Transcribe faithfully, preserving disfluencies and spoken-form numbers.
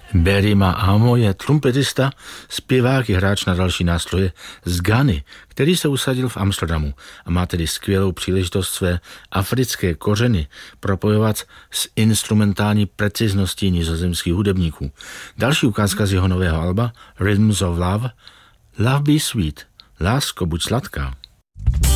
Barry Mahamo je trumpetista, zpěvák i hráč na další nástroje z Ghany, který se usadil v Amsterdamu a má tedy skvělou příležitost své africké kořeny propojovat s instrumentální precizností nizozemských hudebníků. Další ukázka z jeho nového alba Rhythms of Love, Love Be Sweet, Lásko, buď sladká.